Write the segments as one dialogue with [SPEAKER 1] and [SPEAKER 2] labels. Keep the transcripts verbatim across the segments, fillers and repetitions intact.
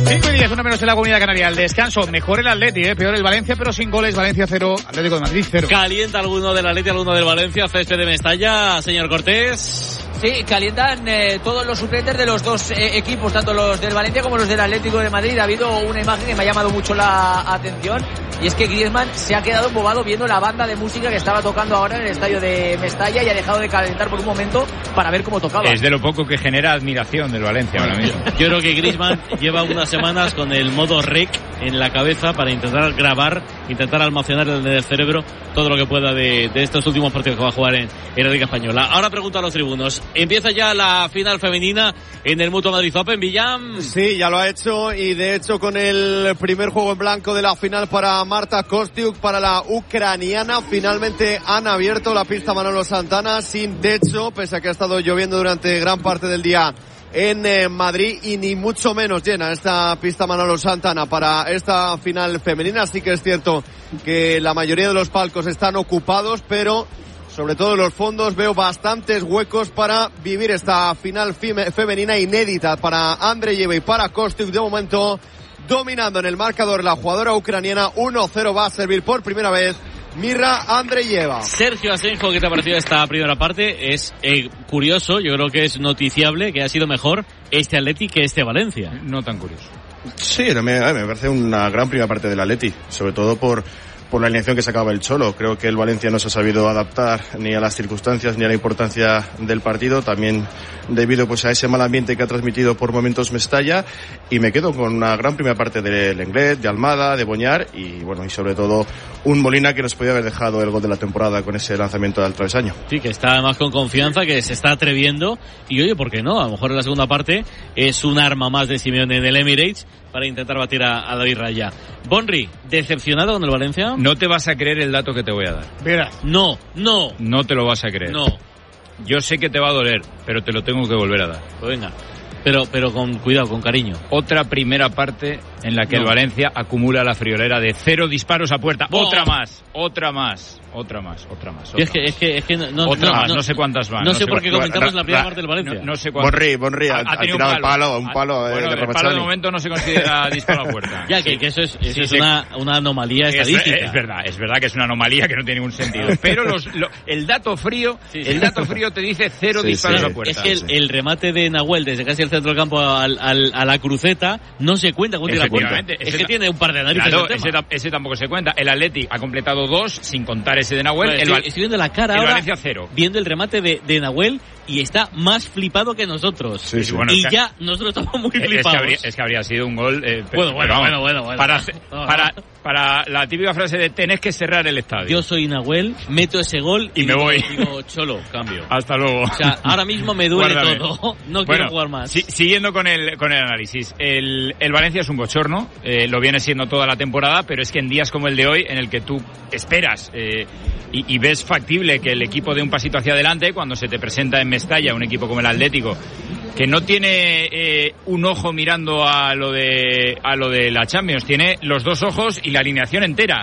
[SPEAKER 1] cinco y diez, uno menos en la Comunidad Canaria. Al descanso, mejor el Atleti, eh, peor el Valencia, pero sin goles. Valencia cero, Atlético de Madrid cero.
[SPEAKER 2] Calienta alguno del Atleti, alguno del Valencia, césped de Mestalla, señor Cortés.
[SPEAKER 3] Sí, calientan eh, todos los suplentes de los dos eh, equipos, tanto los del Valencia como los del Atlético de Madrid. Ha habido una imagen que me ha llamado mucho la atención, y es que Griezmann se ha quedado embobado viendo la banda de música que estaba tocando ahora en el estadio de Mestalla, y ha dejado de calentar por un momento para ver cómo tocaba.
[SPEAKER 1] Es de lo poco que genera admiración del Valencia ahora mismo.
[SPEAKER 2] Yo creo que Griezmann lleva unas semanas con el modo rec en la cabeza para intentar grabar, intentar almacenar en el cerebro todo lo que pueda de, de estos últimos partidos que va a jugar en, en la Liga Española. Ahora pregunto a los tribunos. Empieza ya la final femenina en el Mutua Madrid Open, Villam.
[SPEAKER 4] Sí, ya lo ha hecho, y de hecho con el primer juego en blanco de la final para Marta Kostyuk, para la ucraniana. Finalmente han abierto la pista Manolo Santana sin techo, pese a que ha estado lloviendo durante gran parte del día en eh, Madrid, y ni mucho menos llena esta pista Manolo Santana para esta final femenina. Sí que es cierto que la mayoría de los palcos están ocupados, pero sobre todo en los fondos veo bastantes huecos para vivir esta final femenina inédita para Andreyeva y para Kostyuk. De momento dominando en el marcador la jugadora ucraniana. uno cero va a servir por primera vez Mirra Andreyeva.
[SPEAKER 2] Sergio Asenjo, ¿qué te ha parecido esta primera parte? Es eh, curioso, yo creo que es noticiable que ha sido mejor este Atleti que este Valencia.
[SPEAKER 1] No tan curioso.
[SPEAKER 5] Sí, me, me parece una gran primera parte del Atleti, sobre todo por por la alineación que sacaba el Cholo. Creo que el Valencia no se ha sabido adaptar ni a las circunstancias ni a la importancia del partido, también debido pues a ese mal ambiente que ha transmitido por momentos Mestalla, y me quedo con una gran primera parte de Lenglet, de Almada, de Boñar, y bueno, y sobre todo un Molina que nos podía haber dejado el gol de la temporada con ese lanzamiento del travesaño.
[SPEAKER 2] Sí, que está más con confianza, que se está atreviendo, y oye, ¿por qué no? A lo mejor en la segunda parte es un arma más de Simeone en el Emirates para intentar batir a, a David Raya. Bonri, ¿decepcionado con el Valencia?
[SPEAKER 1] No te vas a creer el dato que te voy a dar.
[SPEAKER 2] Verás. No, no.
[SPEAKER 1] No te lo vas a creer.
[SPEAKER 2] No.
[SPEAKER 1] Yo sé que te va a doler, pero te lo tengo que volver a dar.
[SPEAKER 2] Pues venga. Pero, pero con cuidado, con cariño.
[SPEAKER 1] Otra primera parte en la que no. el Valencia acumula la friolera de cero disparos a puerta. ¡Oh! Otra más, otra más, otra más, otra más. Otra
[SPEAKER 2] es que,
[SPEAKER 1] más.
[SPEAKER 2] es que, es que no,
[SPEAKER 1] otra
[SPEAKER 2] no,
[SPEAKER 1] más,
[SPEAKER 2] no,
[SPEAKER 1] no sé cuántas van.
[SPEAKER 2] No,
[SPEAKER 1] no
[SPEAKER 2] sé
[SPEAKER 1] sé
[SPEAKER 2] por qué comentamos la primera
[SPEAKER 5] la,
[SPEAKER 2] parte del Valencia.
[SPEAKER 1] No, no sé cuántas.
[SPEAKER 5] Bonri, Bonri, ha, ha, ha tirado el palo, un palo.
[SPEAKER 1] Ha,
[SPEAKER 5] eh,
[SPEAKER 1] bueno,
[SPEAKER 5] de
[SPEAKER 1] el palo de momento no se considera disparo a puerta.
[SPEAKER 2] Ya, que,
[SPEAKER 1] sí.
[SPEAKER 2] que eso es, eso
[SPEAKER 1] sí,
[SPEAKER 2] es
[SPEAKER 1] sí.
[SPEAKER 2] Una, una anomalía
[SPEAKER 1] es,
[SPEAKER 2] estadística.
[SPEAKER 1] Es verdad, es verdad que es una anomalía que no tiene ningún sentido. Pero los, lo, el dato frío, sí, sí. el dato frío te dice cero sí, disparos
[SPEAKER 2] sí.
[SPEAKER 1] a puerta.
[SPEAKER 2] Es que el, el remate de Nahuel desde casi el centro del campo al, al, a la cruceta no se cuenta con tira puerta. Es que tiene un par de narices.
[SPEAKER 1] Claro, ese, ese tampoco se cuenta. El Atleti ha completado dos sin contar ese de Nahuel.
[SPEAKER 2] Bueno,
[SPEAKER 1] el,
[SPEAKER 2] estoy, estoy viendo la cara
[SPEAKER 1] el
[SPEAKER 2] ahora,
[SPEAKER 1] Valencia cero.
[SPEAKER 2] Viendo el remate de, de Nahuel, y está más flipado que nosotros.
[SPEAKER 5] Sí, sí.
[SPEAKER 2] Bueno, y es ya nosotros estamos muy flipados.
[SPEAKER 1] Es que habría, es que habría sido un gol. Eh,
[SPEAKER 2] bueno, bueno,
[SPEAKER 1] vamos,
[SPEAKER 2] bueno, bueno, bueno.
[SPEAKER 1] Para,
[SPEAKER 2] no, no.
[SPEAKER 1] para, para la típica frase de tenés que cerrar el estadio.
[SPEAKER 2] Yo soy Nahuel, meto ese gol y,
[SPEAKER 1] y me
[SPEAKER 2] digo,
[SPEAKER 1] voy.
[SPEAKER 2] Digo, cholo, cambio.
[SPEAKER 1] Hasta luego.
[SPEAKER 2] O sea, ahora mismo me duele
[SPEAKER 1] Guárdame.
[SPEAKER 2] todo. No
[SPEAKER 1] bueno,
[SPEAKER 2] quiero jugar más.
[SPEAKER 1] Si, siguiendo con el, con el análisis. El, el Valencia es un bochorno. Eh, lo viene siendo toda la temporada, pero es que en días como el de hoy, en el que tú esperas eh, y, y ves factible que el equipo dé un pasito hacia adelante, cuando se te presenta en Mestalla un equipo como el Atlético, que no tiene eh, un ojo mirando a lo de a lo de la Champions, tiene los dos ojos y la alineación entera.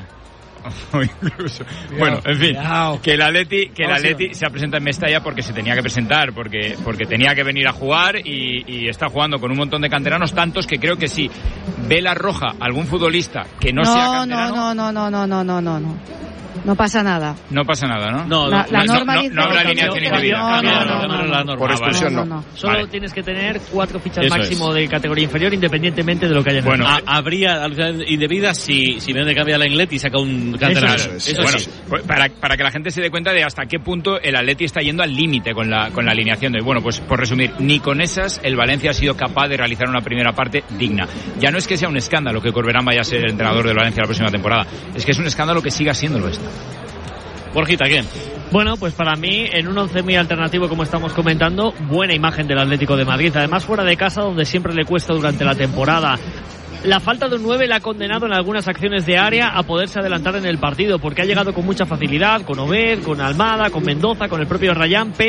[SPEAKER 1] Incluso. Bueno, en fin, que el Atleti, que el Atleti se ha presentado en Mestalla porque se tenía que presentar, porque porque tenía que venir a jugar, y, y está jugando con un montón de canteranos, tantos que creo que si ve la roja algún futbolista que no,
[SPEAKER 6] no
[SPEAKER 1] sea canterano,
[SPEAKER 6] no no no no no no no no no pasa nada.
[SPEAKER 1] No pasa nada, ¿no?
[SPEAKER 2] No,
[SPEAKER 6] la, la
[SPEAKER 1] no,
[SPEAKER 6] norma
[SPEAKER 1] no,
[SPEAKER 6] dice
[SPEAKER 1] no habrá
[SPEAKER 6] que
[SPEAKER 1] alineación
[SPEAKER 6] no,
[SPEAKER 1] indebida.
[SPEAKER 6] no, no, no, no, no,
[SPEAKER 2] no,
[SPEAKER 5] por expulsión no.
[SPEAKER 6] no, no.
[SPEAKER 7] Solo
[SPEAKER 1] vale.
[SPEAKER 7] tienes que tener cuatro fichas
[SPEAKER 2] Eso
[SPEAKER 7] máximo
[SPEAKER 2] es.
[SPEAKER 7] de categoría inferior, independientemente de lo que haya en
[SPEAKER 1] Bueno,
[SPEAKER 7] el
[SPEAKER 2] A, habría alineación indebida si si viene de cambia la Inglés y saca un canterano.
[SPEAKER 7] Eso
[SPEAKER 5] es.
[SPEAKER 2] Eso
[SPEAKER 1] bueno,
[SPEAKER 2] sí.
[SPEAKER 1] pues para, para que la gente se dé cuenta de hasta qué punto el Atleti está yendo al límite con la, con la alineación de, bueno, pues por resumir, ni con esas el Valencia ha sido capaz de realizar una primera parte digna. Ya no es que sea un escándalo que Corberán vaya a ser el entrenador del Valencia la próxima temporada, es que es un escándalo que siga siéndolo esto.
[SPEAKER 2] Borjita, ¿quién?
[SPEAKER 7] Bueno, pues para mí, en un once muy alternativo, como estamos comentando, buena imagen del Atlético de Madrid. Además, fuera de casa, donde siempre le cuesta durante la temporada. La falta de un nueve le ha condenado en algunas acciones de área a poderse adelantar en el partido, porque ha llegado con mucha facilidad, con Obed, con Almada, con Mendoza, con el propio Rayán, pero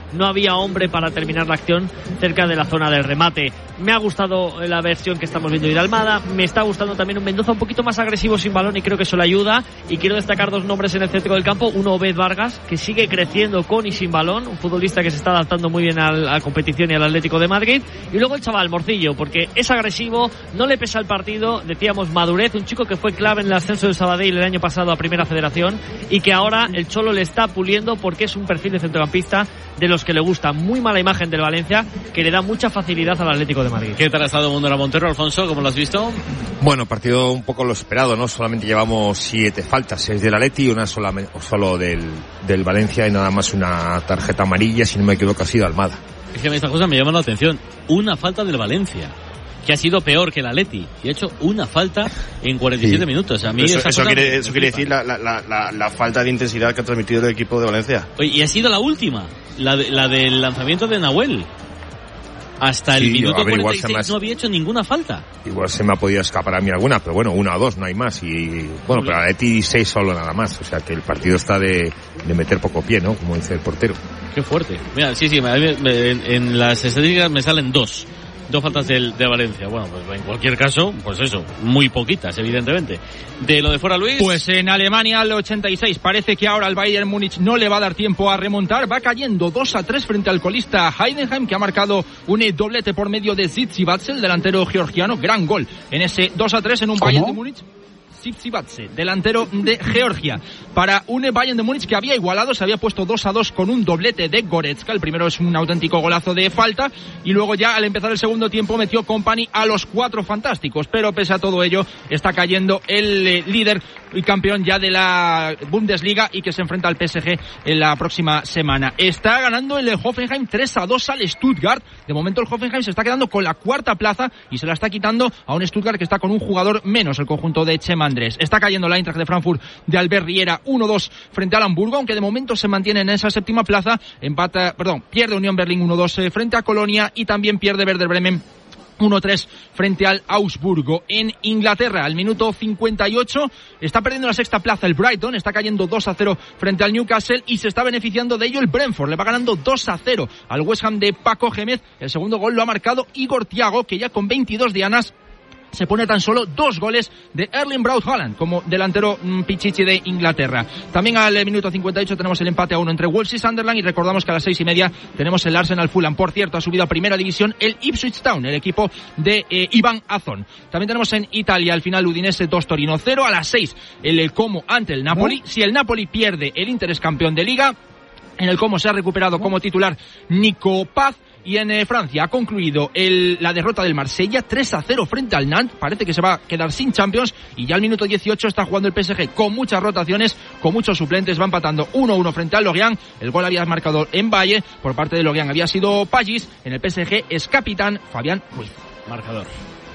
[SPEAKER 7] no había hombre para terminar la acción cerca de la zona del remate. Me ha gustado la versión que estamos viendo de Almada, me está gustando también un Mendoza un poquito más agresivo sin balón y creo que eso le ayuda. Y quiero destacar dos nombres en el centro del campo, uno Obed Vargas, que sigue creciendo con y sin balón, un futbolista que se está adaptando muy bien a la competición y al Atlético de Madrid, y luego el chaval Morcillo, porque es agresivo, no le pesa el partido, decíamos madurez, un chico que fue clave en el ascenso del Sabadell el año pasado a Primera Federación y que ahora el Cholo le está puliendo porque es un perfil de centrocampista de los que le gusta. Muy mala imagen del Valencia, que le da mucha facilidad al Atlético de Madrid.
[SPEAKER 2] ¿Qué tal ha estado Mundora Montero, Alfonso? ¿Cómo lo has visto?
[SPEAKER 8] Bueno, partido un poco lo esperado, ¿no? Solamente llevamos siete faltas, seis del Atleti y una sola, solo del, del Valencia y nada más una tarjeta amarilla, si no me equivoco ha sido Almada.
[SPEAKER 2] Es que esta cosa me llama la atención. Una falta del Valencia, que ha sido peor que el Atleti, y ha hecho una falta en cuarenta y siete sí. minutos. A mí
[SPEAKER 5] eso,
[SPEAKER 2] esa
[SPEAKER 5] eso,
[SPEAKER 2] cosa
[SPEAKER 5] quiere,
[SPEAKER 2] me,
[SPEAKER 5] eso
[SPEAKER 2] me
[SPEAKER 5] quiere decir la, la, la, la falta de intensidad que ha transmitido el equipo de Valencia.
[SPEAKER 2] Oye, y ha sido la última, la, de, la del lanzamiento de Nahuel. Hasta el
[SPEAKER 8] sí,
[SPEAKER 2] minuto
[SPEAKER 8] ver,
[SPEAKER 2] cuarenta y seis
[SPEAKER 8] más,
[SPEAKER 2] no había hecho ninguna falta.
[SPEAKER 8] Igual se me ha podido escapar a mí alguna, pero bueno, una o dos, no hay más. Y bueno, pero Atleti seis solo nada más. O sea que el partido está de, de meter poco pie, ¿no? Como dice el portero.
[SPEAKER 2] Qué fuerte. Mira, sí, sí, me, me, en, en las estadísticas me salen dos. Dos faltas del, de Valencia. Bueno, pues en cualquier caso, pues eso, muy poquitas, evidentemente. De lo de fuera, Luis.
[SPEAKER 9] Pues en Alemania al ochenta y seis parece que ahora el Bayern Múnich no le va a dar tiempo a remontar. Va cayendo dos a tres frente al colista Heidenheim, que ha marcado un doblete por medio de Tsitsipas, el delantero georgiano. Gran gol en ese dos a tres en un ¿Cómo? Bayern de Múnich. Tsitsipas, delantero de Georgia, para un Bayern de Múnich que había igualado, se había puesto dos a dos con un doblete de Goretzka. El primero es un auténtico golazo de falta y luego ya al empezar el segundo tiempo metió Kompany a los cuatro fantásticos, pero pese a todo ello está cayendo el eh, líder y campeón ya de la Bundesliga y que se enfrenta al P S G en la próxima semana. Está ganando el Hoffenheim tres a dos al Stuttgart. De momento el Hoffenheim se está quedando con la cuarta plaza y se la está quitando a un Stuttgart que está con un jugador menos, el conjunto de Chema Andrés. Está cayendo la Eintracht de Frankfurt de Albert Riera uno dos frente al Hamburgo, aunque de momento se mantiene en esa séptima plaza. Empata, perdón, pierde Unión Berlín uno dos eh, frente a Colonia y también pierde Werder Bremen uno tres frente al Augsburgo. En Inglaterra, al minuto cincuenta y ocho, está perdiendo la sexta plaza el Brighton, está cayendo dos a cero frente al Newcastle y se está beneficiando de ello el Brentford, le va ganando dos a cero al West Ham de Paco Gémez. El segundo gol lo ha marcado Igor Thiago, que ya con veintidós dianas se pone tan solo dos goles de Erling Braut Haaland como delantero mmm, pichichi de Inglaterra. También al minuto cincuenta y ocho tenemos el empate a uno entre Wolves y Sunderland y recordamos que a las seis y media tenemos el Arsenal Fulham. Por cierto, ha subido a primera división el Ipswich Town, el equipo de eh, Iván Azón. También tenemos en Italia al final Udinese dos Torino cero. A las seis el Como ante el Napoli. Si el Napoli pierde, el Inter es campeón de Liga. En el Como se ha recuperado como titular Nico Paz. Y en eh, Francia ha concluido el, la derrota del Marsella tres a cero frente al Nantes. Parece que se va a quedar sin Champions. Y ya al minuto dieciocho está jugando el P S G con muchas rotaciones, con muchos suplentes. Va empatando uno a uno frente al Lorient. El gol había marcado en Valle. Por parte de Lorient había sido Pagis. En el P S G es capitán Fabián Ruiz.
[SPEAKER 2] Marcador.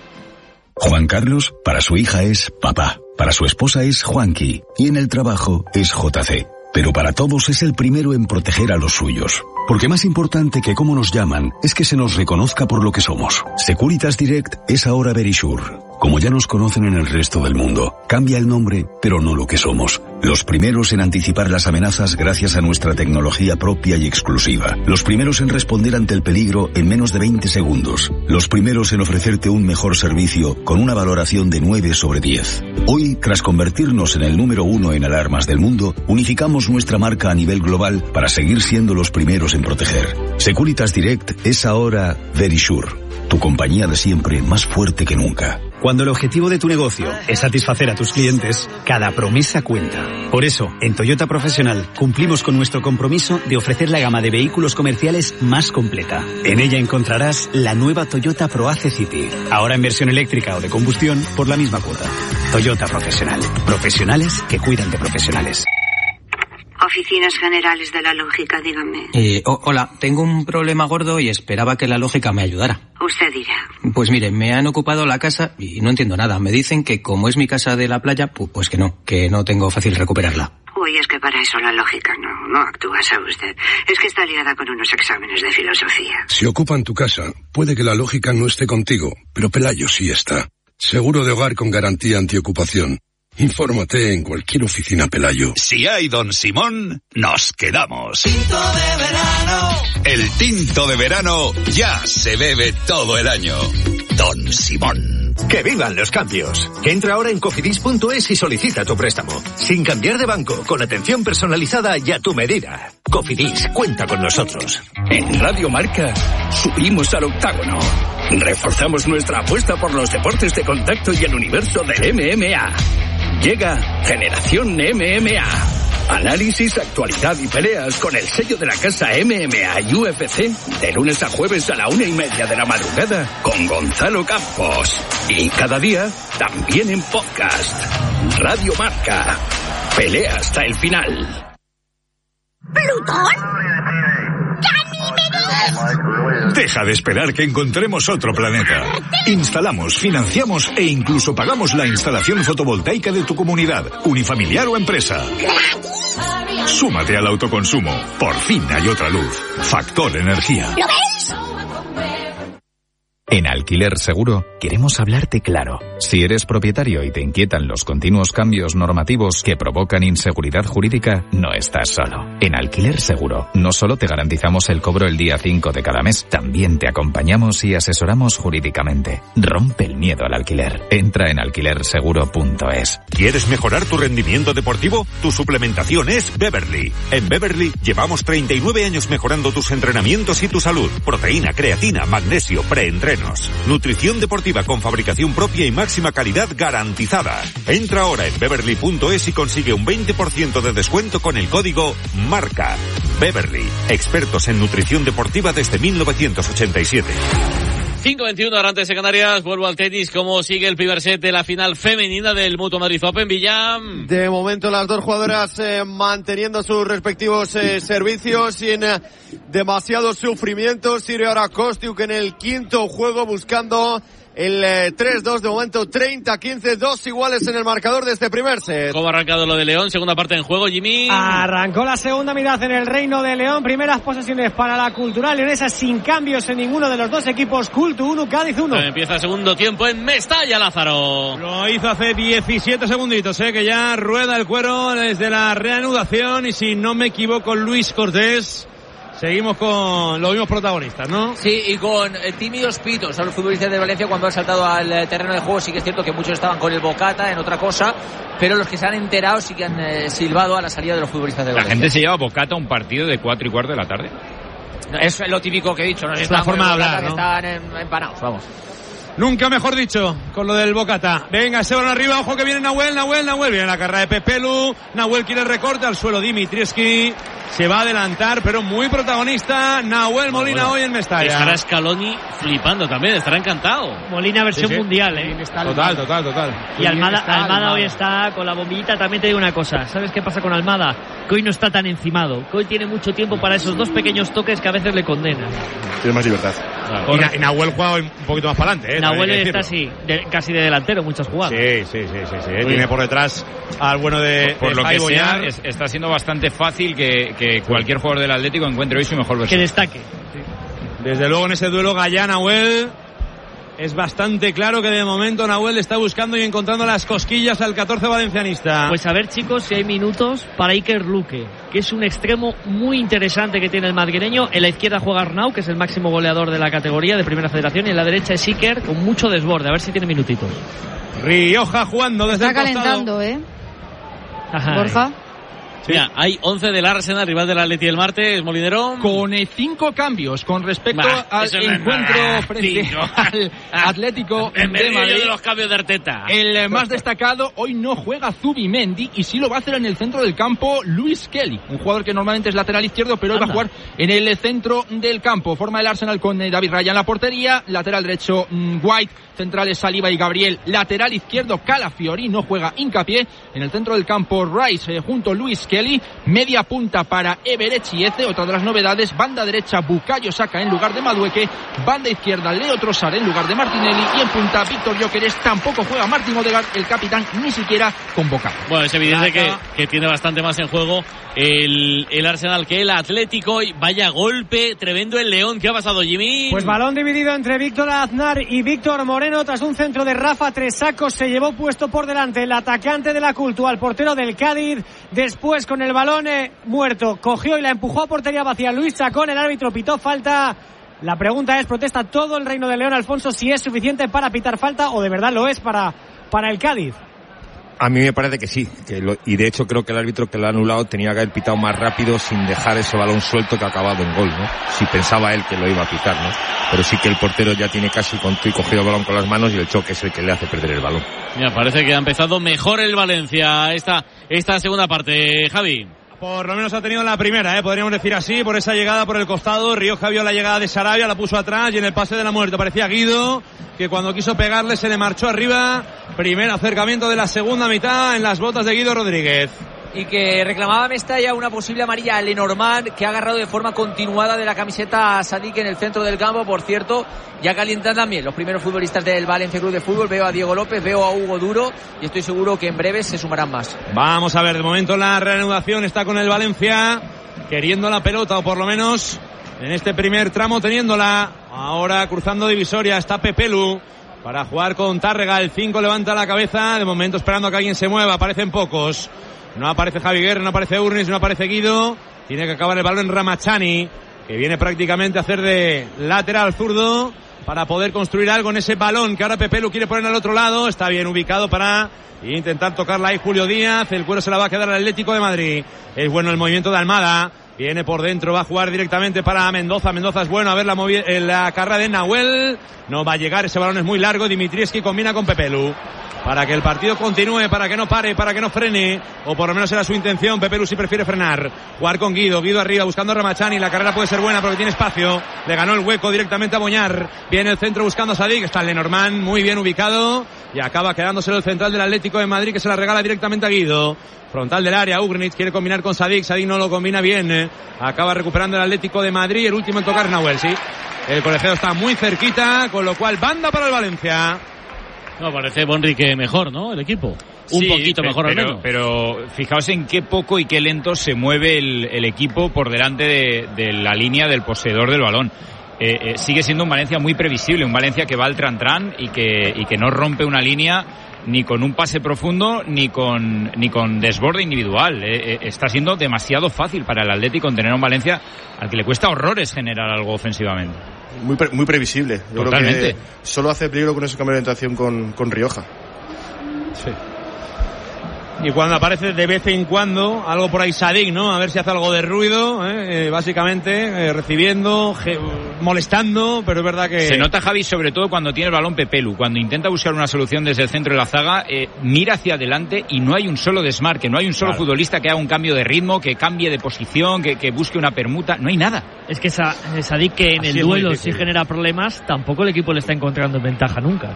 [SPEAKER 10] Juan Carlos, para su hija es papá. Para su esposa es Juanqui. Y en el trabajo es J C. Pero para todos es el primero en proteger a los suyos. Porque más importante que cómo nos llaman es que se nos reconozca por lo que somos. Securitas Direct es ahora Verisure. Como ya nos conocen en el resto del mundo, cambia el nombre, pero no lo que somos. Los primeros en anticipar las amenazas gracias a nuestra tecnología propia y exclusiva. Los primeros en responder ante el peligro en menos de veinte segundos. Los primeros en ofrecerte un mejor servicio con una valoración de nueve sobre diez. Hoy, tras convertirnos en el número uno en alarmas del mundo, unificamos nuestra marca a nivel global para seguir siendo los primeros en proteger. Securitas Direct es ahora Verisure, tu compañía de siempre más fuerte que nunca.
[SPEAKER 11] Cuando el objetivo de tu negocio es satisfacer a tus clientes, cada promesa cuenta. Por eso, en Toyota Profesional cumplimos con nuestro compromiso de ofrecer la gama de vehículos comerciales más completa. En ella encontrarás la nueva Toyota ProAce City, ahora en versión eléctrica o de combustión por la misma cuota. Toyota Profesional. Profesionales que cuidan de profesionales.
[SPEAKER 12] Oficinas Generales de la Lógica, dígame.
[SPEAKER 13] Eh, oh, hola, tengo un problema gordo y esperaba que la lógica me ayudara.
[SPEAKER 12] Usted dirá.
[SPEAKER 13] Pues mire, me han ocupado la casa y no entiendo nada. Me dicen que como es mi casa de la playa, pues, pues que no, que no tengo fácil recuperarla.
[SPEAKER 12] Uy, es que para eso la lógica no, no actúa, ¿sabe usted? Es que está liada con unos exámenes de filosofía.
[SPEAKER 14] Si ocupan tu casa, puede que la lógica no esté contigo, pero Pelayo sí está. Seguro de hogar con garantía antiocupación. Infórmate en cualquier oficina Pelayo.
[SPEAKER 15] Si hay Don Simón, nos quedamos.
[SPEAKER 16] Tinto de verano.
[SPEAKER 15] El tinto de verano ya se bebe todo el año. Don Simón.
[SPEAKER 17] ¡Que vivan los cambios! Entra ahora en cofidis punto es y solicita tu préstamo. Sin cambiar de banco, con atención personalizada y a tu medida. Cofidis, cuenta con nosotros.
[SPEAKER 18] En Radio Marca, subimos al octágono. Reforzamos nuestra apuesta por los deportes de contacto y el universo del M M A. Llega Generación M M A. Análisis, actualidad y peleas con el sello de la casa M M A y U F C de lunes a jueves a la una y media de la madrugada con Gonzalo Campos. Y cada día también en podcast. Radio Marca. Pelea hasta el final.
[SPEAKER 16] ¿Plutón?
[SPEAKER 19] Deja de esperar que encontremos otro planeta. Instalamos, financiamos e incluso pagamos la instalación fotovoltaica de tu comunidad, unifamiliar o empresa. Súmate al autoconsumo. Por fin hay otra luz. Factor Energía.
[SPEAKER 16] ¿Lo ves?
[SPEAKER 20] En Alquiler Seguro queremos hablarte claro. Si eres propietario y te inquietan los continuos cambios normativos que provocan inseguridad jurídica, no estás solo. En Alquiler Seguro no solo te garantizamos el cobro el día cinco de cada mes, también te acompañamos y asesoramos jurídicamente. Rompe el miedo al alquiler. Entra en alquiler seguro punto es.
[SPEAKER 21] ¿Quieres mejorar tu rendimiento deportivo? Tu suplementación es Beverly. En Beverly llevamos treinta y nueve años mejorando tus entrenamientos y tu salud. Proteína, creatina, magnesio, preentreno. Nutrición deportiva con fabricación propia y máxima calidad garantizada. Entra ahora en beverly punto es y consigue un veinte por ciento de descuento con el código MARCA. Beverly, expertos en nutrición deportiva desde mil novecientos ochenta y siete.
[SPEAKER 2] cinco veintiuno, Arantes de Canarias. Vuelvo al tenis. ¿Cómo sigue el primer set de la final femenina del Mutua Madrid Open, Villam?
[SPEAKER 4] De momento las dos jugadoras eh, manteniendo sus respectivos eh, servicios sin eh, demasiado sufrimiento. Sigue ahora Kostiuk en el quinto juego buscando el eh, tres dos, de momento treinta quince, dos iguales en el marcador de este primer set.
[SPEAKER 2] ¿Cómo ha arrancado lo de León? Segunda parte en juego, Jimmy.
[SPEAKER 22] Arrancó la segunda mitad en el Reino de León. Primeras posesiones para la Cultural Leonesa sin cambios en ninguno de los dos equipos. Cultu uno, Cádiz uno.
[SPEAKER 2] Empieza segundo tiempo en Mestalla, Lázaro.
[SPEAKER 23] Lo hizo hace diecisiete segunditos, eh, que ya rueda el cuero desde la reanudación y si no me equivoco, Luis Cortés. Seguimos con los mismos protagonistas, ¿no?
[SPEAKER 3] Sí, y con eh, tímidos pitos a los futbolistas de Valencia cuando han saltado al eh, terreno de juego. Sí que es cierto que muchos estaban con el bocata en otra cosa, pero los que se han enterado sí que han eh, silbado a la salida de los futbolistas de
[SPEAKER 1] La
[SPEAKER 3] Valencia.
[SPEAKER 1] gente se lleva bocata a un partido de cuatro y cuarto de la tarde.
[SPEAKER 3] No, es lo típico que he dicho, no
[SPEAKER 23] Es la forma de hablar, ¿no?
[SPEAKER 3] Están en- empanados, vamos.
[SPEAKER 23] Nunca mejor dicho, con lo del Bocata. Venga, ese balón arriba, ojo que viene Nahuel, Nahuel, Nahuel. Viene la carrera de Pepelu. Nahuel quiere el recorte al suelo. Dimitrievski se va a adelantar, pero muy protagonista. Nahuel Molina
[SPEAKER 2] Bueno,
[SPEAKER 23] hoy en Mestalla.
[SPEAKER 2] Estará Scaloni flipando también, estará encantado.
[SPEAKER 7] Molina versión
[SPEAKER 23] Sí, sí.
[SPEAKER 7] mundial, ¿eh?
[SPEAKER 23] Total, total, total.
[SPEAKER 7] Y Almada, Almada hoy está con la bombillita. También te digo una cosa, ¿sabes qué pasa con Almada? Que hoy no está tan encimado, que hoy tiene mucho tiempo para esos dos pequeños toques que a veces le condenan.
[SPEAKER 5] Tiene más libertad.
[SPEAKER 23] Y, Na- y Nahuel juega hoy un poquito más para adelante, ¿eh?
[SPEAKER 7] Nahuel
[SPEAKER 23] También hay que
[SPEAKER 7] está
[SPEAKER 23] decirlo.
[SPEAKER 7] así, de- casi de delantero, muchas jugadas.
[SPEAKER 23] Sí, sí, sí, sí, sí. Tiene por detrás al bueno de,
[SPEAKER 1] Por
[SPEAKER 23] de
[SPEAKER 1] lo
[SPEAKER 23] Jai
[SPEAKER 1] que sea,
[SPEAKER 23] Boñar.
[SPEAKER 1] es- está siendo bastante fácil que, que cualquier jugador del Atlético encuentre hoy su mejor versión.
[SPEAKER 7] Que destaque.
[SPEAKER 23] Desde luego en ese duelo Gallá Nahuel es bastante claro que de momento Nahuel está buscando y encontrando las cosquillas al catorce valencianista.
[SPEAKER 7] Pues a ver, chicos, si hay minutos para Iker Luque, que es un extremo muy interesante que tiene el madrileño. En la izquierda juega Arnau, que es el máximo goleador de la categoría de Primera Federación, y en la derecha es Iker, con mucho desborde. A ver si tiene minutitos.
[SPEAKER 23] Rioja jugando desde
[SPEAKER 6] Está
[SPEAKER 23] el costado.
[SPEAKER 6] calentando, ¿eh?
[SPEAKER 7] Ajá.
[SPEAKER 6] Borja.
[SPEAKER 2] Mira, hay once del Arsenal, rival del Atleti el martes, Molinero.
[SPEAKER 9] Con eh, cinco cambios con respecto
[SPEAKER 2] Bah,
[SPEAKER 9] al
[SPEAKER 2] eso no es
[SPEAKER 9] encuentro
[SPEAKER 2] nada.
[SPEAKER 9] frente
[SPEAKER 2] Cinco.
[SPEAKER 9] al Atlético
[SPEAKER 2] En
[SPEAKER 9] de
[SPEAKER 2] medio
[SPEAKER 9] Madrid.
[SPEAKER 2] de los cambios de Arteta.
[SPEAKER 9] El eh, más destacado, hoy no juega Zubimendi y sí lo va a hacer en el centro del campo Luis Kelly, un jugador que normalmente es lateral izquierdo, pero hoy va a
[SPEAKER 7] Anda.
[SPEAKER 9] jugar en el centro del campo. Forma el Arsenal con eh, David Raya en la portería, lateral derecho mm, White, centrales Saliba y Gabriel, lateral izquierdo Calafiori, no juega Hincapié, en el centro del campo Rice eh, junto a Luis Kvaratskhelia, media punta para Eberechi-Eze, otra de las novedades, banda derecha Bukayo Saka en lugar de Madueke, banda izquierda Leo Trossard en lugar de Martinelli y en punta Víctor Gyökeres. Tampoco juega Martin Odegaard, el capitán, ni siquiera convocado.
[SPEAKER 2] Bueno, es evidente que, que tiene bastante más en juego el, el Arsenal que el Atlético. Y vaya golpe tremendo el León. ¿Qué ha pasado, Jimmy?
[SPEAKER 22] Pues balón dividido entre Víctor Aznar y Víctor Moreno tras un centro de Rafa Tresaco. Se llevó puesto por delante el atacante de la Cultu al portero del Cádiz. Después, con el balón eh, muerto, cogió y la empujó a portería vacía Luis Chacón. El árbitro pitó falta. La pregunta es, ¿protesta todo el Reino de León, Alfonso, si es suficiente para pitar falta o de verdad lo es para, para el Cádiz?
[SPEAKER 8] A mí me parece que sí, que lo, y de hecho creo que el árbitro que lo ha anulado tenía que haber pitado más rápido sin dejar ese balón suelto que ha acabado en gol, ¿no? Si pensaba él que lo iba a pitar, ¿no? Pero sí que el portero ya tiene casi cogido el balón con las manos y el choque es el que le hace perder el balón.
[SPEAKER 2] Mira, parece que ha empezado mejor el Valencia esta, esta segunda parte, Javi.
[SPEAKER 23] Por lo menos ha tenido la primera, ¿eh? Podríamos decir así, por esa llegada por el costado. Rioja vio la llegada de Sarabia, la puso atrás y en el pase de la muerte parecía Guido, que cuando quiso pegarle se le marchó arriba. Primer acercamiento de la segunda mitad en las botas de Guido Rodríguez.
[SPEAKER 3] Y que reclamaba Mestalla una posible amarilla a Lenormand, que ha agarrado de forma continuada de la camiseta a Sadik en el centro del campo. Por cierto, ya calientan también los primeros futbolistas del Valencia Club de Fútbol. Veo a Diego López, veo a Hugo Duro y estoy seguro que en breve se sumarán más.
[SPEAKER 23] Vamos a ver, de momento la reanudación está con el Valencia, queriendo la pelota, o por lo menos en este primer tramo teniéndola. Ahora cruzando divisoria está Pepelu para jugar con Tárrega. El cinco levanta la cabeza, de momento esperando a que alguien se mueva. Aparecen pocos. No aparece Javi Guerra, no aparece Urnis, no aparece Guido. Tiene que acabar el balón en Ramachani, que viene prácticamente a hacer de lateral zurdo para poder construir algo en ese balón que ahora Pepelu quiere poner al otro lado. Está bien ubicado para intentar tocarla ahí Julio Díaz. El cuero se la va a quedar al Atlético de Madrid. Es bueno el movimiento de Almada. Viene por dentro, va a jugar directamente para Mendoza. Mendoza es bueno, a ver la, movi- la carrera de Nahuel. No va a llegar, ese balón es muy largo. Dimitrievski combina con Pepelu para que el partido continúe, para que no pare, para que no frene, o por lo menos era su intención. Pepelu sí prefiere frenar. Jugar con Guido, Guido arriba buscando a Ramachani. La carrera puede ser buena porque tiene espacio. Le ganó el hueco directamente a Boñar. Viene el centro buscando a Sadik. Está el Lenormand muy bien ubicado y acaba quedándoselo el central del Atlético de Madrid, que se la regala directamente a Guido. Frontal del área, Ugrinic quiere combinar con Sadik. Sadik no lo combina bien. Eh. Acaba recuperando el Atlético de Madrid. El último en tocar Nahuel, sí. El colegiado está muy cerquita, con lo cual banda para el Valencia.
[SPEAKER 2] No, parece Bonrique mejor, ¿no? El equipo. Un
[SPEAKER 1] sí,
[SPEAKER 2] poquito mejor
[SPEAKER 1] pero,
[SPEAKER 2] al menos.
[SPEAKER 1] Pero fijaos en qué poco y qué lento se mueve el, el equipo por delante de, de la línea del poseedor del balón. Eh, eh, sigue siendo un Valencia muy previsible, un Valencia que va al tran-tran y que, y que no rompe una línea ni con un pase profundo ni con ni con desborde individual. Eh, eh, está siendo demasiado fácil para el Atlético tener un Valencia al que le cuesta horrores generar algo ofensivamente.
[SPEAKER 5] Muy, pre- muy previsible. Yo
[SPEAKER 1] Totalmente.
[SPEAKER 5] creo que solo hace peligro con ese cambio de orientación con, con Rioja.
[SPEAKER 23] Sí. Y cuando aparece de vez en cuando algo por ahí Sadik, ¿no? A ver si hace algo de ruido, ¿eh? Eh, básicamente eh, recibiendo, je- molestando, pero es verdad que...
[SPEAKER 1] Se nota, Javi, sobre todo cuando tiene el balón Pepelu, cuando intenta buscar una solución desde el centro de la zaga, eh, mira hacia adelante y no hay un solo desmarque, no hay un solo
[SPEAKER 7] Claro.
[SPEAKER 1] futbolista que haga un cambio de ritmo, que cambie de posición, que, que busque una permuta, no hay nada.
[SPEAKER 7] Es que Sa- Sadik, que en
[SPEAKER 1] Así
[SPEAKER 7] el
[SPEAKER 1] es muy
[SPEAKER 7] duelo
[SPEAKER 1] difícil.
[SPEAKER 7] sí genera problemas, tampoco el equipo le está encontrando ventaja nunca.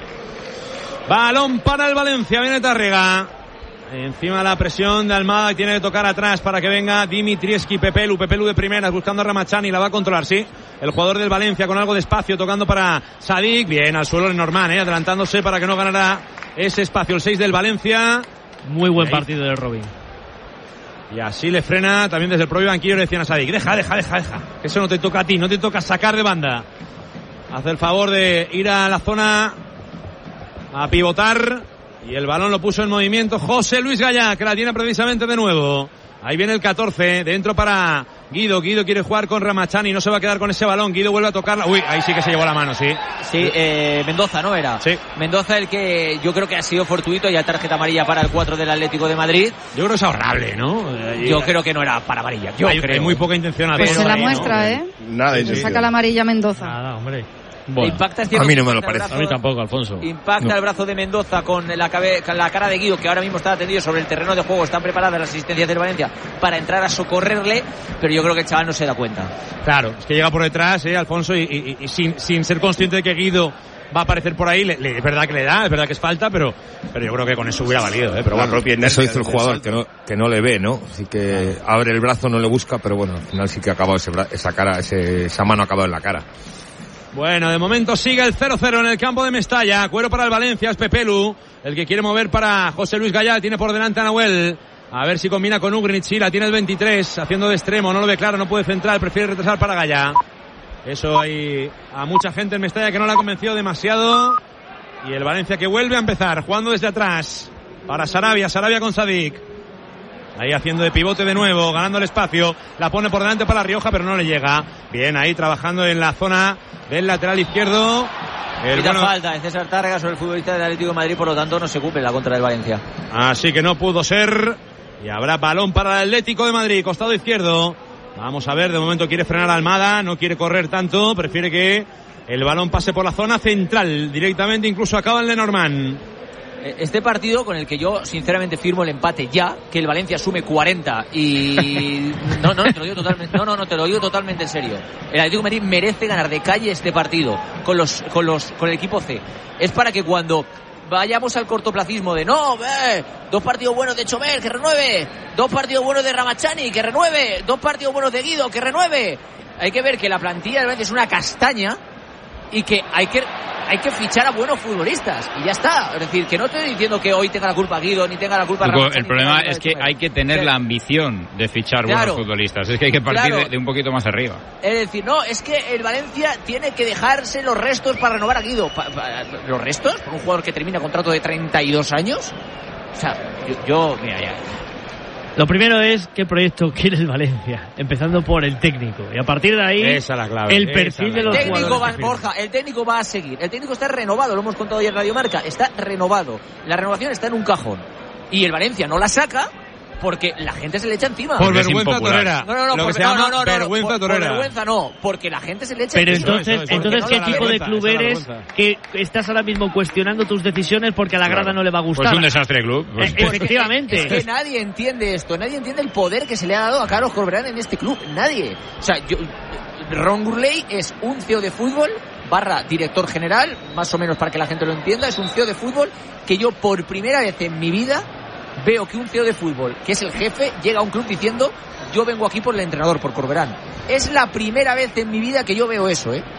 [SPEAKER 23] Balón para el Valencia, viene Tárrega. Encima de la presión de Almada, y tiene que tocar atrás para que venga Dimitrievski. Pepelu, Pepelu de primeras, buscando a Ramachani, la va a controlar, sí. El jugador del Valencia con algo de espacio, tocando para Sadik. Bien, al suelo Lenormand, eh, adelantándose para que no ganara ese espacio. El seis del Valencia.
[SPEAKER 7] Muy buen
[SPEAKER 23] Ahí.
[SPEAKER 7] partido del Robin.
[SPEAKER 23] Y así le frena también desde el propio banquillo, le decían a Sadik: deja, deja, deja, deja. Eso no te toca a ti, no te toca sacar de banda. Hace el favor de ir a la zona a pivotar. Y el balón lo puso en movimiento José Luis Gallá, que la tiene precisamente de nuevo. Ahí viene el catorce, dentro para Guido. Guido quiere jugar con Ramachani, no se va a quedar con ese balón. Guido vuelve a tocarla. Uy, ahí sí que se llevó la mano, sí.
[SPEAKER 3] Sí, eh, Mendoza, ¿no era?
[SPEAKER 23] Sí.
[SPEAKER 3] Mendoza, el que yo creo que ha sido fortuito, ya tarjeta amarilla para el cuatro del Atlético de Madrid.
[SPEAKER 23] Yo creo que es ahorrable, ¿no?
[SPEAKER 3] Yo creo que no era para amarilla. Yo
[SPEAKER 23] hay,
[SPEAKER 3] creo.
[SPEAKER 23] hay muy poca intención a
[SPEAKER 6] Pues
[SPEAKER 23] todo
[SPEAKER 6] se la
[SPEAKER 23] ahí, ¿no?
[SPEAKER 6] muestra, ¿eh?
[SPEAKER 5] Nada,
[SPEAKER 6] Se saca la amarilla Mendoza.
[SPEAKER 7] Nada, hombre.
[SPEAKER 23] Bueno,
[SPEAKER 3] Impacta, es
[SPEAKER 8] a
[SPEAKER 3] cierto,
[SPEAKER 8] mí no me lo
[SPEAKER 3] impacta el
[SPEAKER 8] parece.
[SPEAKER 2] A mí tampoco, Alfonso.
[SPEAKER 3] Impacta
[SPEAKER 8] No.
[SPEAKER 3] el brazo de Mendoza con la, cabe- con la cara de Guido, que ahora mismo está atendido sobre el terreno de juego. Están preparadas las asistencias del Valencia para entrar a socorrerle, pero yo creo que el chaval no se da cuenta.
[SPEAKER 23] Claro, es que llega por detrás, eh, Alfonso, y, y- y sin, sin ser consciente de que Guido va a aparecer por ahí, le, le, es verdad que le da, es verdad que es falta, pero, pero yo creo que con eso hubiera valido, ¿eh? Pero
[SPEAKER 8] la
[SPEAKER 23] bueno,
[SPEAKER 8] propia eso hizo el jugador, que no, que no le ve, ¿no? Así que abre el brazo, no le busca, pero bueno, al final sí que ha acabado ese, esa cara, ese, esa mano ha acabado en la cara.
[SPEAKER 23] Bueno, de momento sigue el cero cero en el campo de Mestalla. Cuero para el Valencia, es Pepelu, el que quiere mover para José Luis Gallá, tiene por delante a Nahuel. A ver si combina con Ugrinic, sí, la tiene el veintitrés, haciendo de extremo, no lo ve claro, no puede centrar, prefiere retrasar para Gallá. Eso hay a mucha gente en Mestalla que no la ha convencido demasiado. Y el Valencia que vuelve a empezar, jugando desde atrás para Sarabia, Sarabia con Sadik. Ahí haciendo de pivote de nuevo, ganando el espacio. La pone por delante para Rioja, pero no le llega. Bien, ahí trabajando en la zona del lateral izquierdo.
[SPEAKER 3] El bueno... falta de César Tárrega sobre el futbolista del Atlético de Madrid, por lo tanto no se cumple la contra del Valencia.
[SPEAKER 23] Así que no pudo ser. Y habrá balón para el Atlético de Madrid, costado izquierdo. Vamos a ver, de momento quiere frenar a Almada, no quiere correr tanto, prefiere que el balón pase por la zona central, directamente incluso acaba el Lenormand.
[SPEAKER 3] Este partido con el que yo sinceramente firmo el empate ya, que el Valencia sume cuarenta y no, no, te lo digo totalmente, no, no, no, te lo digo totalmente en serio. El Atlético de Madrid merece ganar de calle este partido con los, con los, con el equipo C. Es para que cuando vayamos al cortoplacismo de no, eh, dos partidos buenos de Chomel, que renueve, dos partidos buenos de Ramachani, que renueve, dos partidos buenos de Guido, que renueve. Hay que ver que la plantilla de Valencia es una castaña y que hay que hay que fichar a buenos futbolistas y ya está. Es decir, que no estoy diciendo que hoy tenga la culpa Guido ni tenga la culpa
[SPEAKER 1] Hugo,
[SPEAKER 3] Ramachani.
[SPEAKER 1] El problema es que hay que tener sí. la ambición de fichar
[SPEAKER 3] claro,
[SPEAKER 1] buenos futbolistas. Es que hay que partir
[SPEAKER 3] claro.
[SPEAKER 1] de, de un poquito más arriba.
[SPEAKER 3] Es decir, no, es que el Valencia tiene que dejarse los restos para renovar a Guido. Pa, pa, ¿Los restos? ¿Por un jugador que termina contrato de treinta y dos años? O sea, yo, yo mira, ya...
[SPEAKER 7] Lo primero es qué proyecto quiere el Valencia, empezando por el técnico. Y a partir de ahí,
[SPEAKER 23] esa la clave,
[SPEAKER 7] el perfil de los
[SPEAKER 3] el técnico
[SPEAKER 7] jugadores.
[SPEAKER 3] Va, Borja, el técnico va a seguir. El técnico está renovado, lo hemos contado hoy en Radio Marca. Está renovado. La renovación está en un cajón. Y el Valencia no la saca porque la gente se le echa encima.
[SPEAKER 23] Por vergüenza torera.
[SPEAKER 3] No, no, no,
[SPEAKER 23] Lo
[SPEAKER 3] por,
[SPEAKER 23] que se llama
[SPEAKER 3] no, no, no,
[SPEAKER 23] vergüenza
[SPEAKER 3] por,
[SPEAKER 23] torera.
[SPEAKER 3] Por vergüenza no, porque la gente se le echa
[SPEAKER 7] Pero
[SPEAKER 3] encima.
[SPEAKER 7] entonces,
[SPEAKER 23] eso, eso,
[SPEAKER 7] entonces
[SPEAKER 23] no
[SPEAKER 7] ¿qué
[SPEAKER 23] la
[SPEAKER 7] tipo de
[SPEAKER 23] vergüenza,
[SPEAKER 7] club eres que estás ahora mismo cuestionando tus decisiones porque a la grada claro. no le va a gustar?
[SPEAKER 1] Pues un desastre de club. Pues.
[SPEAKER 7] Eh, efectivamente.
[SPEAKER 3] Es que nadie entiende esto, nadie entiende el poder que se le ha dado a Carlos Corberán en este club. Nadie. O sea, yo, Ron Gurley es un C E O de fútbol barra director general, más o menos para que la gente lo entienda, es un C E O de fútbol que yo por primera vez en mi vida veo que un C E O de fútbol, que es el jefe, llega a un club diciendo yo vengo aquí por el entrenador, por Corberán. Es la primera vez en mi vida que yo veo eso, ¿eh?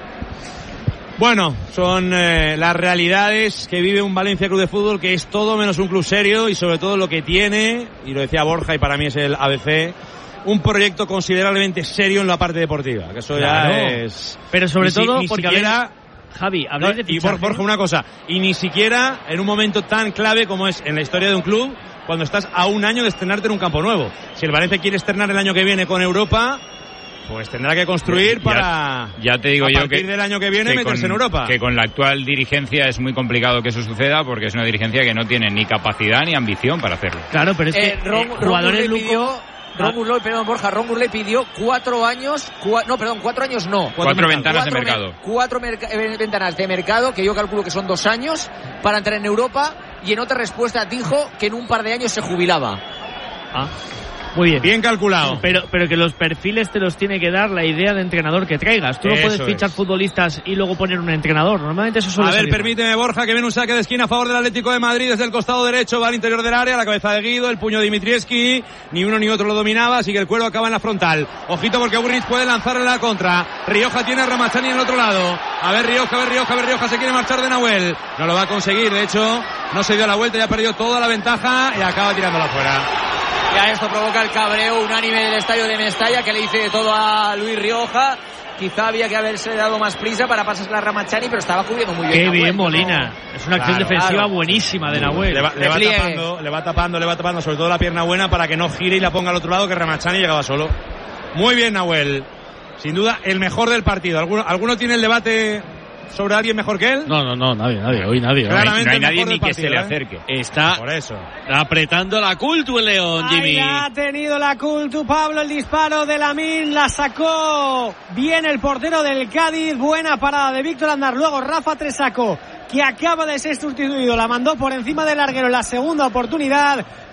[SPEAKER 23] Bueno, son eh, las realidades que vive un Valencia Club de Fútbol, que es todo menos un club serio y sobre todo lo que tiene, y lo decía Borja y para mí es el A B C, un proyecto considerablemente serio en la parte deportiva, que eso claro. ya es...
[SPEAKER 7] Pero sobre
[SPEAKER 23] ni
[SPEAKER 7] todo
[SPEAKER 23] si, ni
[SPEAKER 7] porque...
[SPEAKER 23] siquiera...
[SPEAKER 7] Javi, habláis
[SPEAKER 23] no,
[SPEAKER 7] de
[SPEAKER 23] y Borja, una cosa, y ni siquiera en un momento tan clave como es en la historia de un club, cuando estás a un año de estrenarte en un campo nuevo. Si el Valencia quiere estrenar el año que viene con Europa, pues tendrá que construir
[SPEAKER 1] ya,
[SPEAKER 23] para
[SPEAKER 1] ya te digo
[SPEAKER 23] a
[SPEAKER 1] yo
[SPEAKER 23] partir
[SPEAKER 1] que,
[SPEAKER 23] del año que viene
[SPEAKER 1] que
[SPEAKER 23] meterse
[SPEAKER 1] con,
[SPEAKER 23] en Europa.
[SPEAKER 1] Que con la actual dirigencia es muy complicado que eso suceda porque es una dirigencia que no tiene ni capacidad ni ambición para hacerlo.
[SPEAKER 7] Claro, pero es que
[SPEAKER 3] eh, Ron,
[SPEAKER 7] eh, jugadores
[SPEAKER 3] Ron pidió, Ron Gurley, perdón, Borja, Ron Gurley pidió cuatro años, cua, no, perdón, cuatro años no.
[SPEAKER 1] Cuatro, cuatro ventanas cuatro de mercado.
[SPEAKER 3] Me, cuatro merc ventanas de mercado, que yo calculo que son dos años, para entrar en Europa, y en otra respuesta dijo que en un par de años se jubilaba.
[SPEAKER 7] Ah. Muy bien.
[SPEAKER 23] Bien calculado.
[SPEAKER 7] Pero, pero que los perfiles te los tiene que dar la idea de entrenador que traigas. Tú no eso puedes fichar es. futbolistas y luego poner un entrenador. Normalmente eso suele
[SPEAKER 23] A ver,
[SPEAKER 7] salir.
[SPEAKER 23] permíteme, Borja, que viene un saque de esquina a favor del Atlético de Madrid desde el costado derecho, va al interior del área, la cabeza de Guido, el puño de Dimitrievski, ni uno ni otro lo dominaba, así que el cuero acaba en la frontal. Ojito porque Ugrinic puede lanzar en la contra. Rioja tiene a Ramachani en el otro lado. A ver Rioja, a ver Rioja, a ver Rioja, se quiere marchar de Nahuel. No lo va a conseguir, de hecho, no se dio la vuelta, ya ha perdido toda la ventaja y acaba tirándola fuera.
[SPEAKER 3] Ya esto provoca el cabreo unánime del estadio de Mestalla, que le dice de todo a Luis Rioja. Quizá había que haberse dado más prisa para pasarse a Ramachani, pero estaba cubriendo muy bien.
[SPEAKER 7] Qué
[SPEAKER 3] Nahuel,
[SPEAKER 7] bien Molina.
[SPEAKER 3] ¿no?
[SPEAKER 7] Es una acción
[SPEAKER 23] claro,
[SPEAKER 7] defensiva
[SPEAKER 23] claro.
[SPEAKER 7] buenísima de Nahuel.
[SPEAKER 23] Le va, le va tapando, le va tapando, le va tapando, sobre todo la pierna buena para que no gire y la ponga al otro lado, que Ramachani llegaba solo. Muy bien Nahuel. Sin duda el mejor del partido. ¿Alguno, ¿alguno tiene el debate sobre alguien mejor que él?
[SPEAKER 2] No, no, no, nadie, nadie, hoy nadie.
[SPEAKER 23] Claramente
[SPEAKER 1] no hay nadie
[SPEAKER 23] partido,
[SPEAKER 1] ni que se le
[SPEAKER 23] ¿eh?
[SPEAKER 1] acerque.
[SPEAKER 2] Está
[SPEAKER 23] por eso
[SPEAKER 2] apretando la Cultu el León, Jimmy.
[SPEAKER 22] Ahí ha tenido la Cultu, Pablo, el disparo de Lamine, la sacó bien el portero del Cádiz, buena parada de Víctor Aznar, luego Rafa Tresaco, que acaba de ser sustituido, la mandó por encima del larguero en la segunda oportunidad,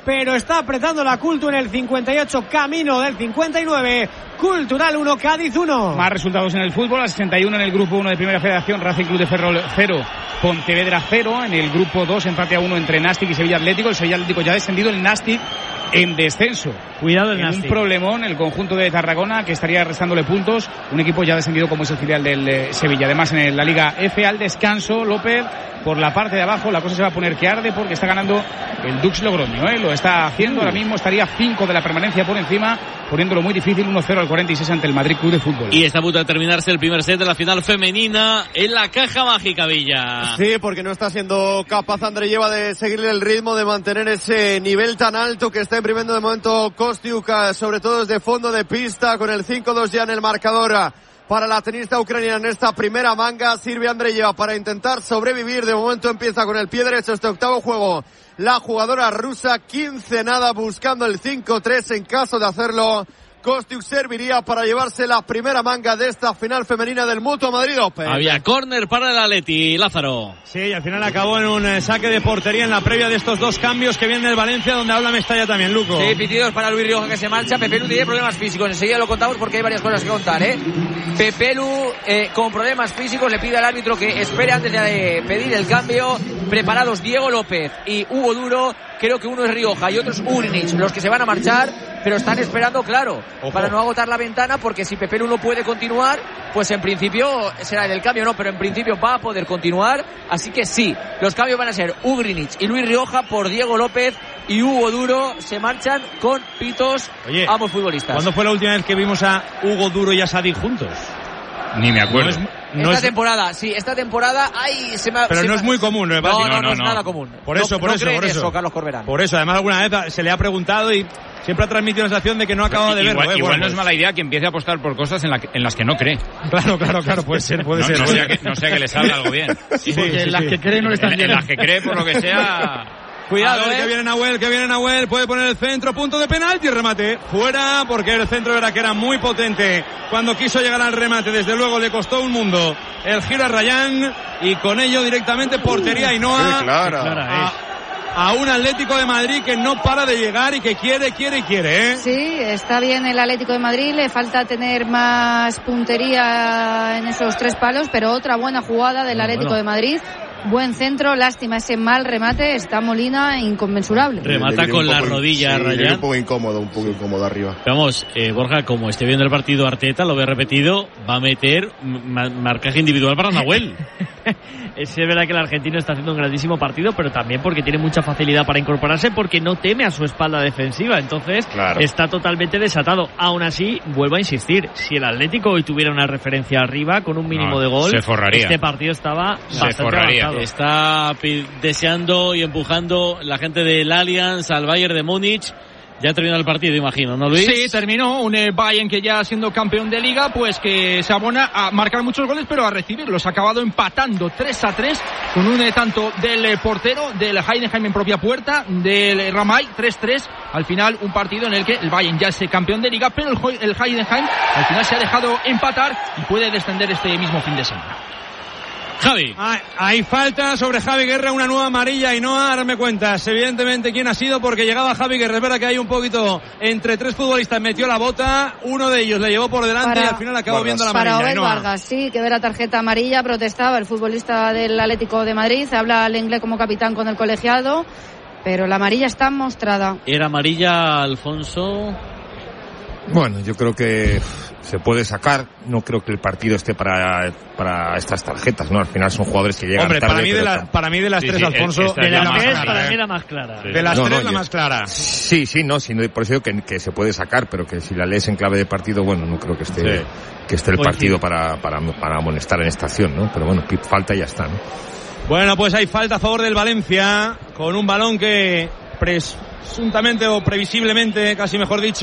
[SPEAKER 22] pero está apretando la Cultu en el cincuenta y ocho, camino del cincuenta y nueve. Cultural uno, Cádiz uno.
[SPEAKER 10] Más resultados en el fútbol, a sesenta y uno en el grupo uno de Primera Federación, Racing Club de Ferrol cero, Pontevedra cero. En el grupo dos, empate a uno entre Nastic y Sevilla Atlético. El Sevilla Atlético ya descendido, el Nastic en descenso.
[SPEAKER 7] Cuidado el
[SPEAKER 10] en
[SPEAKER 7] Nastic.
[SPEAKER 10] Un problemón el conjunto de Tarragona, que estaría restándole puntos. Un equipo ya descendido como es el filial del eh, Sevilla. Además, en la Liga F, al descanso, López, por la parte de abajo, la cosa se va a poner que arde porque está ganando el Dux Logroño, ¿eh? Lo está haciendo, ahora mismo estaría cinco de la permanencia por encima, poniéndolo muy difícil, uno cero al cuarenta y seis ante el Madrid Club de Fútbol.
[SPEAKER 2] Y está a punto de terminarse el primer set de la final femenina en la Caja Mágica, Villa.
[SPEAKER 4] Sí, porque no está siendo capaz Andreyeva de seguirle el ritmo, de mantener ese nivel tan alto que está imprimiendo de momento Kostiuk, sobre todo desde fondo de pista, con el cinco dos ya en el marcador para la tenista ucraniana en esta primera manga. Sirve Andreyeva para intentar sobrevivir. De momento empieza con el pie derecho este octavo juego la jugadora rusa, quince nada, buscando el cinco tres. En caso de hacerlo, Kostiuk serviría para llevarse la primera manga de esta final femenina del Mutua Madrid Open.
[SPEAKER 2] Había córner para el Atleti, Lázaro.
[SPEAKER 23] Sí, y al final acabó en un eh, saque de portería en la previa de estos dos cambios que vienen del Valencia, donde habla Mestalla también, Luco.
[SPEAKER 3] Sí, pitidos para Luis Rioja, que se marcha. Pepelu tiene problemas físicos, enseguida lo contamos porque hay varias cosas que contar, ¿eh? Pepelu eh, con problemas físicos le pide al árbitro que espere antes de pedir el cambio. Preparados Diego López y Hugo Duro. Creo que uno es Rioja y otro es Ugrinic, los que se van a marchar, pero están esperando, claro, Ojo. para no agotar la ventana, porque si Pepelu no puede continuar, pues en principio será el cambio, no, pero en principio va a poder continuar, así que sí, los cambios van a ser Ugrinic y Luis Rioja por Diego López y Hugo Duro. Se marchan con pitos. Oye, ambos futbolistas.
[SPEAKER 23] ¿Cuándo fue la última vez que vimos a Hugo Duro y a Sadik juntos?
[SPEAKER 1] Ni me acuerdo.
[SPEAKER 23] No es, no
[SPEAKER 3] esta
[SPEAKER 23] es...
[SPEAKER 3] temporada, sí, esta temporada, ay, se me ha,
[SPEAKER 23] Pero
[SPEAKER 3] se
[SPEAKER 23] no
[SPEAKER 3] me...
[SPEAKER 23] es muy común, ¿no?
[SPEAKER 3] No, no, no,
[SPEAKER 23] no,
[SPEAKER 3] no es
[SPEAKER 23] no.
[SPEAKER 3] nada común.
[SPEAKER 23] Por eso,
[SPEAKER 3] no,
[SPEAKER 23] por
[SPEAKER 3] no
[SPEAKER 23] eso,
[SPEAKER 3] creen
[SPEAKER 23] por eso.
[SPEAKER 3] eso, Carlos Corberán.
[SPEAKER 23] Por eso, además alguna vez se le ha preguntado y siempre ha transmitido la sensación de que no acaba de verlo.
[SPEAKER 1] Igual,
[SPEAKER 23] ¿eh?
[SPEAKER 1] igual
[SPEAKER 23] bueno,
[SPEAKER 1] no es mala idea que empiece a apostar por cosas en, la que, en las que no cree.
[SPEAKER 23] Claro, claro, claro, puede ser, puede
[SPEAKER 1] no,
[SPEAKER 23] ser.
[SPEAKER 1] No sea, que, no sea que le salga algo bien.
[SPEAKER 7] Sí, porque sí, en las sí. que cree no le están
[SPEAKER 1] en, en las que cree, por lo que sea...
[SPEAKER 23] Cuidado, ver, eh. que viene Nahuel, que viene Nahuel, puede poner el centro, punto de penalti y remate. Fuera, porque el centro era que era muy potente. Cuando quiso llegar al remate, desde luego le costó un mundo el giro a Rayán y con ello directamente portería Ainhoa.
[SPEAKER 5] Qué clara.
[SPEAKER 23] Qué clara a, a un Atlético de Madrid que no para de llegar y que quiere, quiere y quiere, ¿eh?
[SPEAKER 6] Sí, está bien el Atlético de Madrid, le falta tener más puntería en esos tres palos, pero otra buena jugada del Atlético bueno. de Madrid. Buen centro, lástima ese mal remate, está Molina inconmensurable.
[SPEAKER 2] Remata con la rodilla,
[SPEAKER 5] sí,
[SPEAKER 2] Rayán.
[SPEAKER 5] Un poco incómodo, un poco incómodo arriba.
[SPEAKER 2] Vamos, eh, Borja, como esté viendo el partido Arteta, lo ve repetido, va a meter ma- marcaje individual para Nahuel.
[SPEAKER 7] Es verdad que el argentino está haciendo un grandísimo partido, pero también porque tiene mucha facilidad para incorporarse, porque no teme a su espalda defensiva, entonces claro. está totalmente desatado. Aún así, vuelvo a insistir, si el Atlético hoy tuviera una referencia arriba con un mínimo
[SPEAKER 1] no,
[SPEAKER 7] de gol,
[SPEAKER 1] se forraría.
[SPEAKER 7] Este partido estaba
[SPEAKER 1] se
[SPEAKER 7] bastante
[SPEAKER 1] forraría.
[SPEAKER 7] avanzado.
[SPEAKER 2] Está deseando y empujando la gente del Allianz al Bayern de Múnich. Ya terminó el partido, imagino, ¿no, Luis?
[SPEAKER 9] Sí, terminó. Un eh, Bayern que ya siendo campeón de Liga, pues que se abona a marcar muchos goles, pero a recibirlos. Ha acabado empatando tres a tres con un eh, tanto del eh, portero, del Heidenheim en propia puerta, del eh, Ramay, tres tres. Al final, un partido en el que el Bayern ya es eh, campeón de Liga, pero el, el Heidenheim al final se ha dejado empatar y puede descender este mismo fin de semana.
[SPEAKER 2] Javi.
[SPEAKER 23] Ah, hay falta sobre Javi Guerra, una nueva amarilla y no darme cuentas evidentemente quién ha sido, porque llegaba Javi Guerra. Es verdad que hay un poquito entre tres futbolistas, metió la bota, uno de ellos le llevó por delante
[SPEAKER 6] para,
[SPEAKER 23] y al final acabó Vargas. viendo la
[SPEAKER 6] para
[SPEAKER 23] amarilla.
[SPEAKER 6] Para Obed Vargas, sí, que ve la tarjeta amarilla, protestaba el futbolista del Atlético de Madrid, habla al inglés como capitán con el colegiado, pero la amarilla está mostrada.
[SPEAKER 2] ¿Era amarilla, Alfonso?
[SPEAKER 8] Bueno, yo creo que se puede sacar. No creo que el partido esté para para estas tarjetas, ¿no? Al final son jugadores que llegan
[SPEAKER 23] Hombre,
[SPEAKER 8] tarde.
[SPEAKER 23] para mí, de la,
[SPEAKER 8] tan...
[SPEAKER 23] para mí de las sí, tres, sí, Alfonso,
[SPEAKER 7] de las tres,
[SPEAKER 23] clara,
[SPEAKER 7] para
[SPEAKER 23] ¿eh?
[SPEAKER 7] mí la más clara.
[SPEAKER 23] Sí. De las
[SPEAKER 8] no,
[SPEAKER 23] tres,
[SPEAKER 8] no,
[SPEAKER 23] la
[SPEAKER 8] yo...
[SPEAKER 23] más clara.
[SPEAKER 8] Sí, sí, no, sí, por eso digo que, que se puede sacar, pero que si la lees en clave de partido, bueno, no creo que esté, sí. que esté el pues partido sí. para, para, para amonestar en esta acción, ¿no? Pero bueno, falta y ya está, ¿no?
[SPEAKER 23] Bueno, pues hay falta a favor del Valencia, con un balón que presuntamente o previsiblemente, casi mejor dicho,